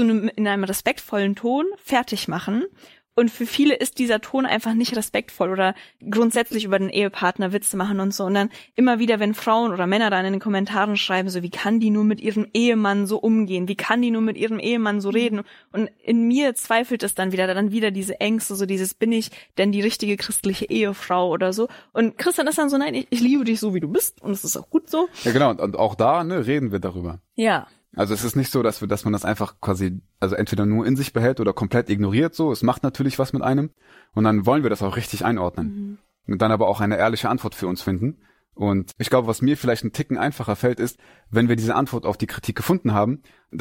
in einem respektvollen Ton fertig machen. Und für viele ist dieser Ton einfach nicht respektvoll oder grundsätzlich über den Ehepartner Witze machen und so. Und dann immer wieder, wenn Frauen oder Männer dann in den Kommentaren schreiben, so wie kann die nur mit ihrem Ehemann so umgehen? Wie kann die nur mit ihrem Ehemann so reden? Und in mir zweifelt es dann wieder diese Ängste, so dieses, bin ich denn die richtige christliche Ehefrau oder so? Und Christian ist dann so, nein, ich liebe dich so, wie du bist und es ist auch gut so. Ja, genau. Und auch da, ne, reden wir darüber. Ja. Also es ist nicht so, dass man das einfach quasi, also entweder nur in sich behält oder komplett ignoriert so. Es macht natürlich was mit einem und dann wollen wir das auch richtig einordnen. Und dann aber auch eine ehrliche Antwort für uns finden. Und ich glaube, was mir vielleicht einen Ticken einfacher fällt, ist, wenn wir diese Antwort auf die Kritik gefunden haben, dann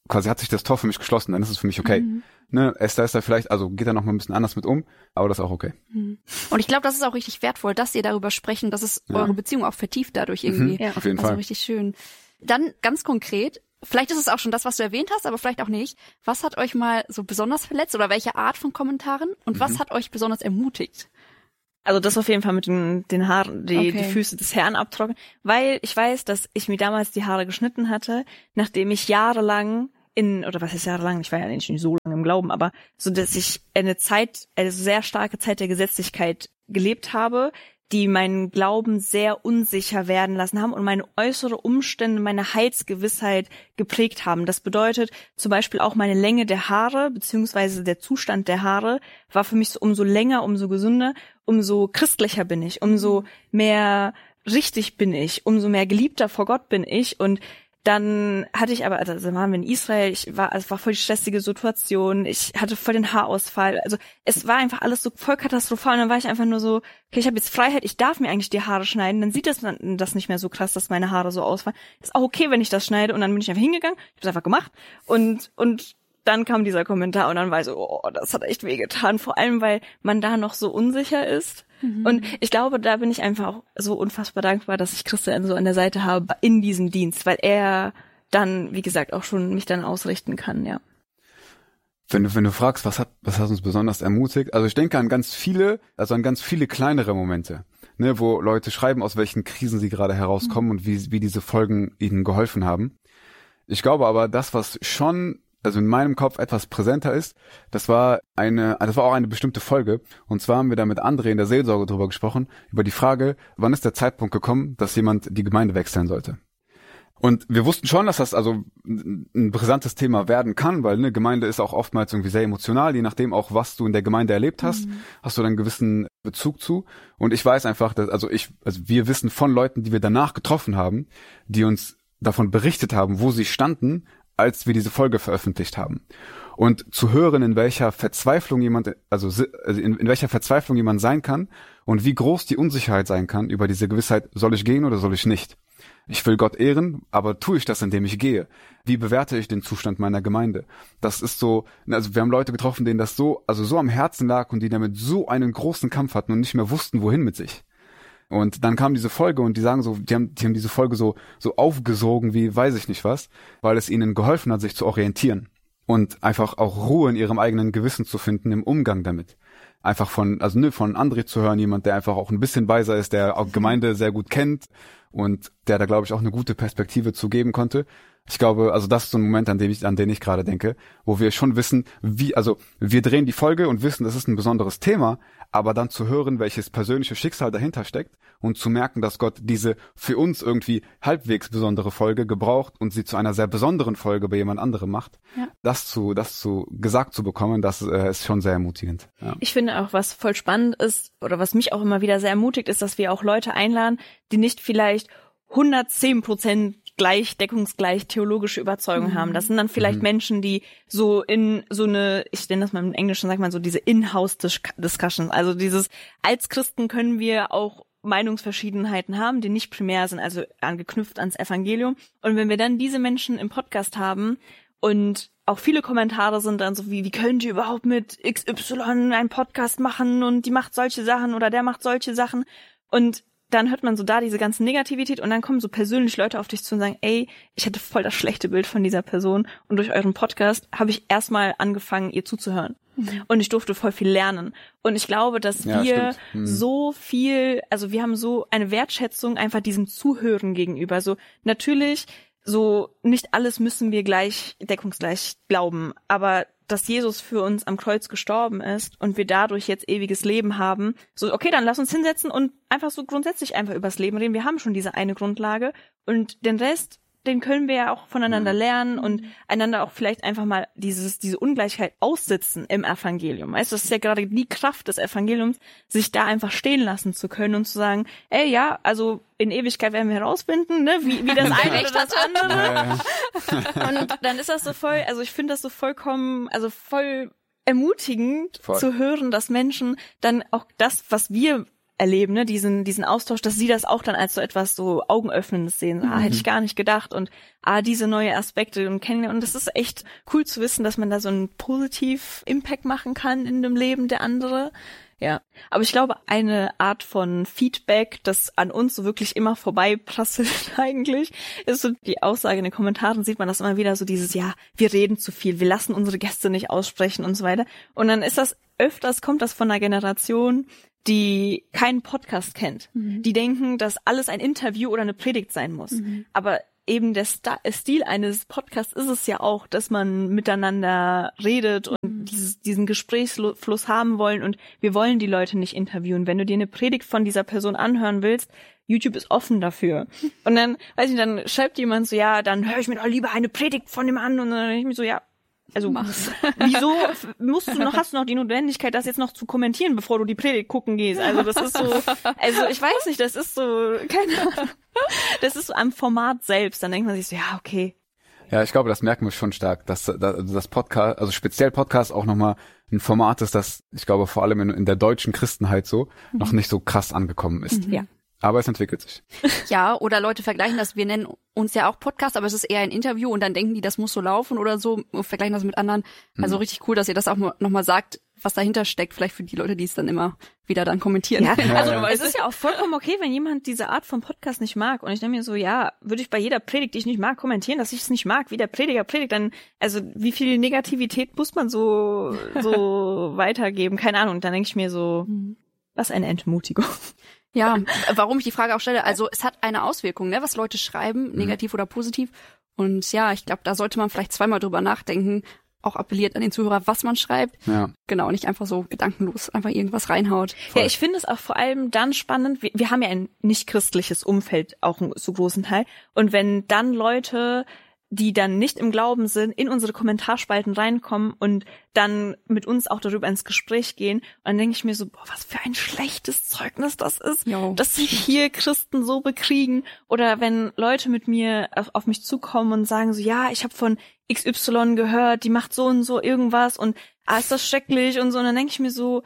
quasi hat sich das Tor für mich geschlossen, dann ist es für mich okay. Ne, Esther ist da vielleicht, also geht da noch mal ein bisschen anders mit um, aber das ist auch okay. Und ich glaube, das ist auch richtig wertvoll, dass ihr darüber sprechen, dass es eure Beziehung auch vertieft dadurch irgendwie. Auf jeden Fall. Also richtig schön. Dann ganz konkret, vielleicht ist es auch schon das, was du erwähnt hast, aber vielleicht auch nicht. Was hat euch mal so besonders verletzt oder welche Art von Kommentaren und was hat euch besonders ermutigt? Also das auf jeden Fall mit den Haaren, die Füße des Herrn abtrocknen, weil ich weiß, dass ich mir damals die Haare geschnitten hatte, nachdem ich jahrelang oder was heißt jahrelang, ich war ja nicht so lange im Glauben, aber so, dass ich eine sehr starke Zeit der Gesetzlichkeit gelebt habe, die meinen Glauben sehr unsicher werden lassen haben und meine äußere Umstände, meine Heilsgewissheit geprägt haben. Das bedeutet zum Beispiel auch meine Länge der Haare, beziehungsweise der Zustand der Haare, war für mich so, umso länger, umso gesünder, umso christlicher bin ich, umso mehr richtig bin ich, umso mehr geliebter vor Gott bin ich. Und dann hatte ich aber, also waren wir in Israel, es war voll die stressige Situation, ich hatte voll den Haarausfall, also es war einfach alles so voll katastrophal und dann war ich einfach nur so, okay, ich habe jetzt Freiheit, ich darf mir eigentlich die Haare schneiden, dann sieht das nicht mehr so krass, dass meine Haare so ausfallen. Ist auch okay, wenn ich das schneide und dann bin ich einfach hingegangen, ich habe es einfach gemacht und dann kam dieser Kommentar und dann war ich so, oh, das hat echt wehgetan, vor allem, weil man da noch so unsicher ist. Und ich glaube, da bin ich einfach auch so unfassbar dankbar, dass ich Christian so an der Seite habe in diesem Dienst, weil er dann, wie gesagt, auch schon mich dann ausrichten kann, ja. Wenn du fragst, was hat uns besonders ermutigt? Also ich denke an ganz viele kleinere Momente, ne, wo Leute schreiben, aus welchen Krisen sie gerade herauskommen und wie diese Folgen ihnen geholfen haben. Ich glaube aber, das, was schon in meinem Kopf etwas präsenter ist, das war auch eine bestimmte Folge. Und zwar haben wir da mit André in der Seelsorge drüber gesprochen, über die Frage, wann ist der Zeitpunkt gekommen, dass jemand die Gemeinde wechseln sollte. Und wir wussten schon, dass das also ein brisantes Thema werden kann, weil eine Gemeinde ist auch oftmals irgendwie sehr emotional, je nachdem auch, was du in der Gemeinde erlebt hast, hast du dann einen gewissen Bezug zu. Und ich weiß einfach, dass wir wissen von Leuten, die wir danach getroffen haben, die uns davon berichtet haben, wo sie standen, als wir diese Folge veröffentlicht haben. Und zu hören, in welcher Verzweiflung jemand sein kann und wie groß die Unsicherheit sein kann über diese Gewissheit, soll ich gehen oder soll ich nicht? Ich will Gott ehren, aber tue ich das, indem ich gehe? Wie bewerte ich den Zustand meiner Gemeinde? Das ist so, also wir haben Leute getroffen, denen das so am Herzen lag und die damit so einen großen Kampf hatten und nicht mehr wussten, wohin mit sich. Und dann kam diese Folge und die sagen so, die haben diese Folge so aufgesogen wie weiß ich nicht was, weil es ihnen geholfen hat, sich zu orientieren und einfach auch Ruhe in ihrem eigenen Gewissen zu finden im Umgang damit. Einfach von André zu hören, jemand, der einfach auch ein bisschen weiser ist, der auch Gemeinde sehr gut kennt und der da, glaube ich, auch eine gute Perspektive zu geben konnte. Ich glaube, also das ist so ein Moment, an den ich gerade denke, wo wir schon wissen, wir drehen die Folge und wissen, das ist ein besonderes Thema, aber dann zu hören, welches persönliche Schicksal dahinter steckt und zu merken, dass Gott diese für uns irgendwie halbwegs besondere Folge gebraucht und sie zu einer sehr besonderen Folge bei jemand anderem macht, das gesagt zu bekommen, das ist schon sehr ermutigend. Ja. Ich finde auch, was voll spannend ist oder was mich auch immer wieder sehr ermutigt, ist, dass wir auch Leute einladen, die nicht vielleicht 110% deckungsgleich theologische Überzeugung haben. Das sind dann vielleicht Menschen, die so in so eine, ich nenne das mal im Englischen, sagt man so, diese In-House-Discussions, also dieses, als Christen können wir auch Meinungsverschiedenheiten haben, die nicht primär sind, also angeknüpft ans Evangelium. Und wenn wir dann diese Menschen im Podcast haben und auch viele Kommentare sind dann so wie könnt ihr überhaupt mit XY einen Podcast machen und die macht solche Sachen oder der macht solche Sachen und dann hört man so da diese ganze Negativität und dann kommen so persönlich Leute auf dich zu und sagen, ey, ich hatte voll das schlechte Bild von dieser Person und durch euren Podcast habe ich erstmal angefangen, ihr zuzuhören. Und ich durfte voll viel lernen. Und ich glaube, dass wir so viel, also wir haben so eine Wertschätzung einfach diesem Zuhören gegenüber. So natürlich, so nicht alles müssen wir deckungsgleich glauben, aber dass Jesus für uns am Kreuz gestorben ist und wir dadurch jetzt ewiges Leben haben. So, okay, dann lass uns hinsetzen und einfach so grundsätzlich einfach übers Leben reden. Wir haben schon diese eine Grundlage und den Rest, den können wir ja auch voneinander lernen und einander auch vielleicht einfach mal diese Ungleichheit aussitzen im Evangelium. Weißt du, das ist ja gerade die Kraft des Evangeliums, sich da einfach stehen lassen zu können und zu sagen, ey, ja, also in Ewigkeit werden wir herausfinden, ne, wie das eine oder das andere. Und dann ist das so voll, also ich finde das so vollkommen, also voll ermutigend zu hören, dass Menschen dann auch das, was wir erleben, ne, diesen Austausch, dass sie das auch dann als so etwas so Augenöffnendes sehen. Hätte ich gar nicht gedacht und diese neue Aspekte und kennenlernen. Und das ist echt cool zu wissen, dass man da so einen positiv Impact machen kann in dem Leben der andere. Ja, aber ich glaube, eine Art von Feedback, das an uns so wirklich immer vorbeiprasselt eigentlich, ist so die Aussage in den Kommentaren, sieht man das immer wieder so dieses, ja, wir reden zu viel, wir lassen unsere Gäste nicht aussprechen und so weiter. Und dann ist das kommt das von einer Generation, die keinen Podcast kennt. Die denken, dass alles ein Interview oder eine Predigt sein muss. Aber eben der Stil eines Podcasts ist es ja auch, dass man miteinander redet und diesen Gesprächsfluss haben wollen und wir wollen die Leute nicht interviewen. Wenn du dir eine Predigt von dieser Person anhören willst, YouTube ist offen dafür. Und dann, weiß ich, dann schreibt jemand so, ja, dann höre ich mir doch lieber eine Predigt von dem an und dann denke ich mir so, ja, also wieso hast du noch die Notwendigkeit, das jetzt noch zu kommentieren, bevor du die Predigt gucken gehst? Also das ist so, also ich weiß nicht, das ist so, keine Ahnung. Das ist so am Format selbst, dann denkt man sich so, ja, okay. Ja, ich glaube, das merken wir schon stark, dass das Podcast, also speziell Podcast auch nochmal ein Format ist, das, ich glaube, vor allem in der deutschen Christenheit so noch nicht so krass angekommen ist. Ja. Aber es entwickelt sich. Ja, oder Leute vergleichen das, wir nennen uns ja auch Podcast, aber es ist eher ein Interview und dann denken die, das muss so laufen oder so, und vergleichen das mit anderen. Also richtig cool, dass ihr das auch nochmal sagt, was dahinter steckt, vielleicht für die Leute, die es dann immer wieder dann kommentieren. Ja, also es ist ja auch vollkommen okay, wenn jemand diese Art von Podcast nicht mag. Und ich denke mir so, ja, würde ich bei jeder Predigt, die ich nicht mag, kommentieren, dass ich es nicht mag, wie der Prediger predigt, dann, also wie viel Negativität muss man so weitergeben? Keine Ahnung. Dann denke ich mir so, was eine Entmutigung. Ja, warum ich die Frage auch stelle, also es hat eine Auswirkung, ne, was Leute schreiben, negativ oder positiv. Und ja, ich glaube, da sollte man vielleicht zweimal drüber nachdenken, auch appelliert an den Zuhörer, was man schreibt. Ja. Genau, nicht einfach so gedankenlos einfach irgendwas reinhaut. Voll. Ja, ich finde es auch vor allem dann spannend, wir haben ja ein nicht christliches Umfeld, auch einen so großen Teil. Und wenn dann Leute, die dann nicht im Glauben sind, in unsere Kommentarspalten reinkommen und dann mit uns auch darüber ins Gespräch gehen. Und dann denke ich mir so, boah, was für ein schlechtes Zeugnis das ist, dass sich hier Christen so bekriegen. Oder wenn Leute mit mir auf mich zukommen und sagen so, ja, ich habe von XY gehört, die macht so und so irgendwas und ist das schrecklich und so. Und dann denke ich mir so,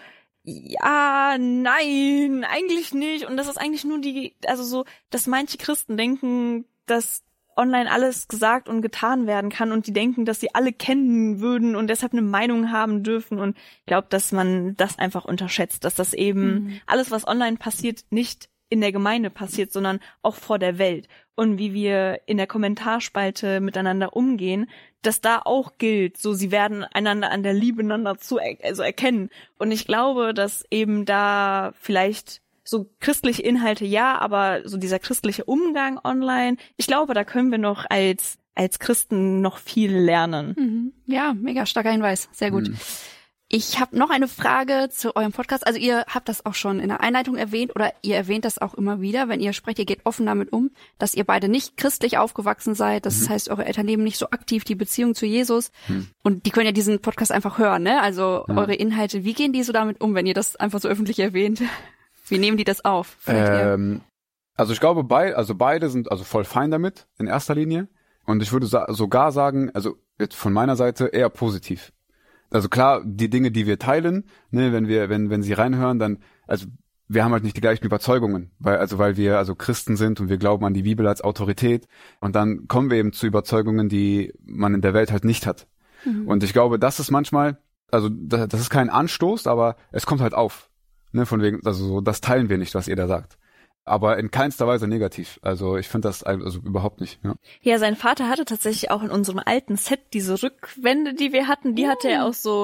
ja, nein, eigentlich nicht. Und das ist eigentlich nur also so, dass manche Christen denken, dass online alles gesagt und getan werden kann und die denken, dass sie alle kennen würden und deshalb eine Meinung haben dürfen und ich glaube, dass man das einfach unterschätzt, dass das eben alles, was online passiert, nicht in der Gemeinde passiert, sondern auch vor der Welt und wie wir in der Kommentarspalte miteinander umgehen, dass da auch gilt, so sie werden einander an der Liebe einander erkennen und ich glaube, dass eben da vielleicht so christliche Inhalte ja, aber so dieser christliche Umgang online, ich glaube, da können wir noch als Christen noch viel lernen. Ja, mega starker Hinweis, sehr gut. Ich habe noch eine Frage zu eurem Podcast. Also ihr habt das auch schon in der Einleitung erwähnt oder ihr erwähnt das auch immer wieder, wenn ihr sprecht, ihr geht offen damit um, dass ihr beide nicht christlich aufgewachsen seid. Das heißt, eure Eltern leben nicht so aktiv die Beziehung zu Jesus. Und die können ja diesen Podcast einfach hören, ne? Also eure Inhalte, wie gehen die so damit um, wenn ihr das einfach so öffentlich erwähnt? Wie nehmen die das auf? Also ich glaube, beide sind also voll fein damit in erster Linie. Und ich würde sogar sagen, also jetzt von meiner Seite eher positiv. Also klar, die Dinge, die wir teilen, ne, wenn sie reinhören, dann, also wir haben halt nicht die gleichen Überzeugungen, weil wir Christen sind und wir glauben an die Bibel als Autorität. Und dann kommen wir eben zu Überzeugungen, die man in der Welt halt nicht hat. Und ich glaube, das ist manchmal, also das ist kein Anstoß, aber es kommt halt auf. Ne, von wegen, also so, das teilen wir nicht, was ihr da sagt. Aber in keinster Weise negativ. Also ich finde das also überhaupt nicht. Ja, sein Vater hatte tatsächlich auch in unserem alten Set diese Rückwände, die wir hatten, die hatte er auch so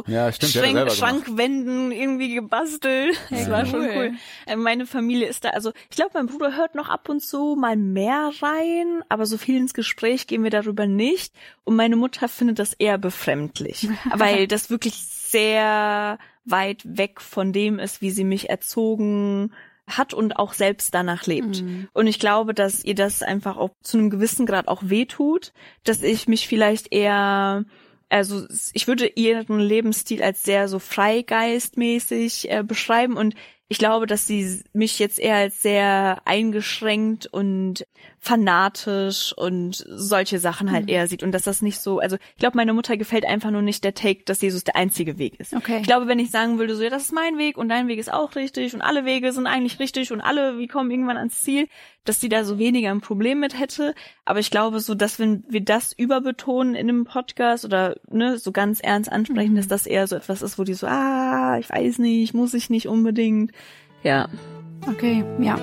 Schrankwänden irgendwie gebastelt. Das war schon cool. Meine Familie ist da, also ich glaube, mein Bruder hört noch ab und zu mal mehr rein, aber so viel ins Gespräch gehen wir darüber nicht. Und meine Mutter findet das eher befremdlich, weil das wirklich sehr weit weg von dem ist, wie sie mich erzogen hat und auch selbst danach lebt. Und ich glaube, dass ihr das einfach auch zu einem gewissen Grad auch wehtut, dass ich mich vielleicht eher, also ich würde ihren Lebensstil als sehr so freigeistmäßig beschreiben und ich glaube, dass sie mich jetzt eher als sehr eingeschränkt und fanatisch und solche Sachen halt eher sieht und dass das nicht so, also ich glaube, meiner Mutter gefällt einfach nur nicht der Take, dass Jesus der einzige Weg ist. Okay. Ich glaube, wenn ich sagen würde, so, ja, das ist mein Weg und dein Weg ist auch richtig und alle Wege sind eigentlich richtig und wir kommen irgendwann ans Ziel, dass sie da so weniger ein Problem mit hätte. Aber ich glaube so, dass wenn wir das überbetonen in einem Podcast oder ne, so ganz ernst ansprechen, dass das eher so etwas ist, wo die so, ich weiß nicht, muss ich nicht unbedingt. Ja. Okay, ja.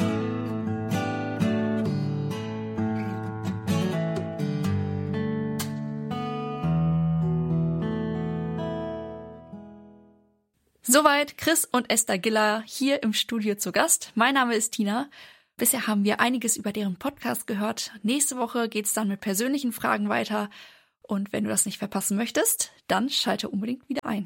Soweit Chris und Esther Giller hier im Studio zu Gast. Mein Name ist Tina. Bisher haben wir einiges über deren Podcast gehört. Nächste Woche geht's dann mit persönlichen Fragen weiter. Und wenn du das nicht verpassen möchtest, dann schalte unbedingt wieder ein.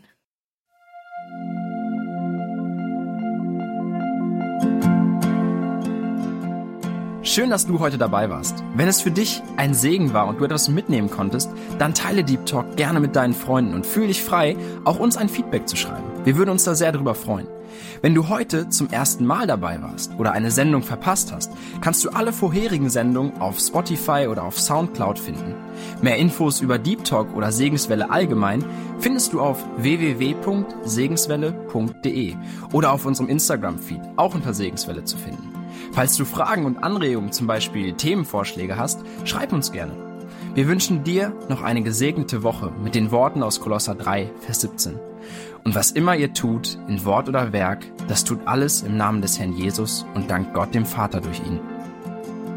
Schön, dass du heute dabei warst. Wenn es für dich ein Segen war und du etwas mitnehmen konntest, dann teile Deep Talk gerne mit deinen Freunden und fühl dich frei, auch uns ein Feedback zu schreiben. Wir würden uns da sehr drüber freuen. Wenn du heute zum ersten Mal dabei warst oder eine Sendung verpasst hast, kannst du alle vorherigen Sendungen auf Spotify oder auf Soundcloud finden. Mehr Infos über Deep Talk oder Segenswelle allgemein findest du auf www.segenswelle.de oder auf unserem Instagram-Feed, auch unter Segenswelle zu finden. Falls du Fragen und Anregungen, zum Beispiel Themenvorschläge hast, schreib uns gerne. Wir wünschen dir noch eine gesegnete Woche mit den Worten aus Kolosser 3, Vers 17. Und was immer ihr tut, in Wort oder Werk, das tut alles im Namen des Herrn Jesus und dankt Gott dem Vater durch ihn.